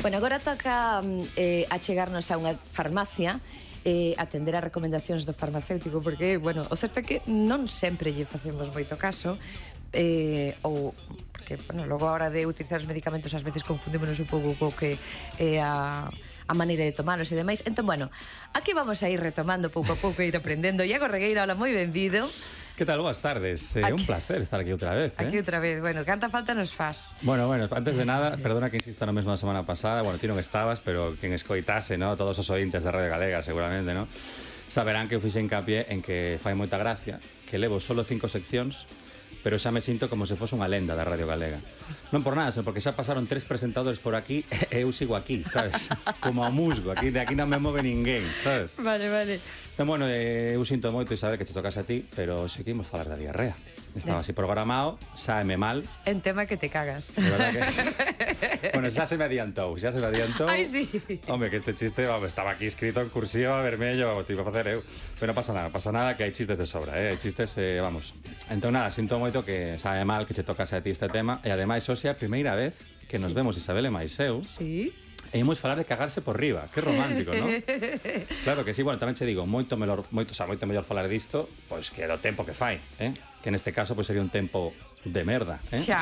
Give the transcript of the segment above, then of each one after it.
Bueno, agora toca achegarnos a unha farmacia atender as recomendacións do farmacéutico, porque, bueno, o certo é que non sempre lle facemos moito caso, ou porque, bueno, logo a hora de utilizar os medicamentos ás veces confundímonos un pouco co que é a maneira de tomalos e demais. Entón, bueno, aquí vamos a ir retomando pouco a pouco e ir aprendendo. Iago Regueira, hola, moi benvido. Que tal? Boas tardes. Un placer estar aquí outra vez. Aquí outra vez. Bueno, canta falta nos faz. Bueno, antes de nada, perdona que insista no mesmo a semana pasada. Bueno, ti non estabas, pero quen escoitase, ¿no? Todos os ointes da Radio Galega, seguramente, ¿no? Saberán que eu fixe hincapié en que fai moita gracia, que levo solo 5 seccións, pero xa me sinto como se fose unha lenda da Radio Galega. Non por nada, senón porque xa pasaron 3 presentadores por aquí e eu sigo aquí, sabes? Como a musgo, aquí de aquí non me move ninguén, sabes? Vale. Entón, bueno, eu sinto moito e saber que te tocas a ti, pero seguimos falar da diarrea. Estaba así programado, sáeme mal. En tema que te cagas. De verdad que... Bueno, xa se me adiantou. Ai, sí. Hombre, que este chiste, vamos, estaba aquí escrito en cursiva, vermello, vamos, te iba a facer eu. Pero non pasa nada, que hai chistes de sobra, hai chistes, vamos. Entón, nada, sinto moito que sabe mal que te tocas a ti este tema, e ademais, hoxe é a primeira vez que nos vemos Isabel e máis eu. Sí. E imos falar de cagarse por riba. Que romántico, ¿no? Claro que sí, bueno, tamén che digo, moito mellor falar disto, pois que do tempo que fai, que neste caso pois sería un tempo de merda, Xa.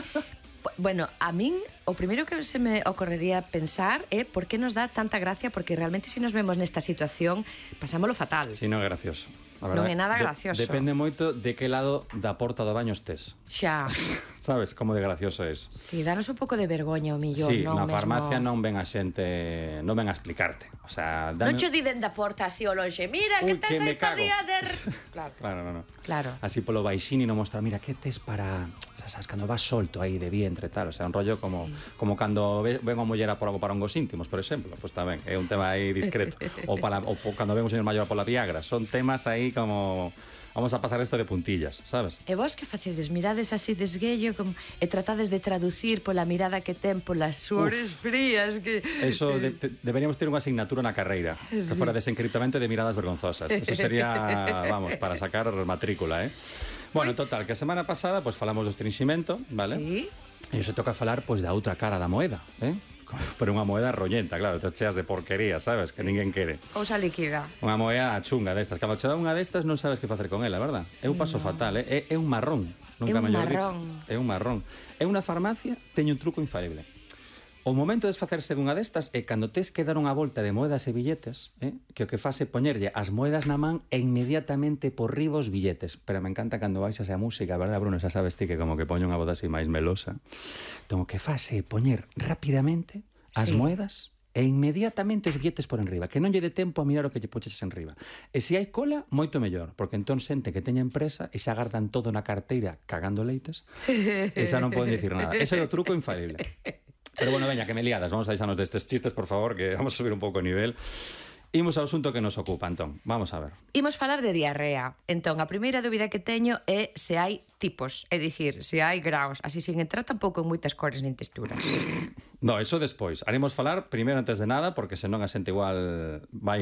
Bueno, a min o primeiro que se me ocorrería pensar é por que nos dá tanta gracia, porque realmente se nos vemos nesta situación pasámolo fatal. Si, non é gracioso. Non é nada gracioso. Depende moito de que lado da porta do baño estés. Xa. Sabes como de gracioso é eso? Si, danos un pouco de vergoña o millón, sí, non na mesmo... farmacia non ven a xente, non ven a explicarte. O sea, non che diden da porta así ao lonxe, mira, que tes aí para día de... Claro. Claro. Así polo baixín e non mostra, mira, que tes para... Sabes, cando vas solto aí de vientre, tal, o sea, un rollo como cando ven a muller a por algo para hongos íntimos, por exemplo, pues tamén, é un tema aí discreto. ou cando ven un señor maior pola Viagra, son temas aí como... Vamos a pasar esto de puntillas, sabes? E vos que facedes? Mirades así desguello e tratades de traducir pola mirada que ten polas suores frías que... Eso, deberíamos ter unha asignatura na carreira que fora desencriptamento de miradas vergonzosas. Eso sería, vamos, para sacar matrícula, Bueno, total, que a semana pasada pues falamos do estrinximento, vale? Sí. E se toca falar pois da outra cara da moeda, Pero unha moeda rollenta, claro, te cheas de porquería, sabes? Que ninguén quere. Ousa líquida. Unha moeda chunga destas. Cando che dá unha destas non sabes que facer con ela, verdad? Eu paso fatal, é un marrón. Nunca mellor dito. É un marrón. É unha farmacia, teño un truco infalible. O momento de desfacerse dunha destas é cando tes que dar unha volta de moedas e billetes, que o que fase poñerlle as moedas na man e inmediatamente por riba os billetes. Pero me encanta cando baixas a música, verdad, Bruno? Xa sabes ti que como que poño unha voz así máis melosa. Entón o que fase é poñer rapidamente as moedas e inmediatamente os billetes por enriba, que non lle dé tempo a mirar o que lle puxeches enriba. E se hai cola, moito mellor, porque entón xente que teña empresa e xa agardan todo na carteira cagando leites e xa non poden dicir nada. Ese é o truco infalible. Pero bueno, veña, que me liadas, vamos a deixarnos destes chistes, por favor, que vamos a subir un pouco o nivel. Imos ao asunto que nos ocupa, entón. Vamos a ver. Imos falar de diarrea. Entón, a primeira dúbida que teño é se hai tipos, é dicir, se hai graus, así sin entrar tampouco en moitas cores nin texturas. No, eso despois. Haremos falar primeiro antes de nada, porque senón a xente igual vai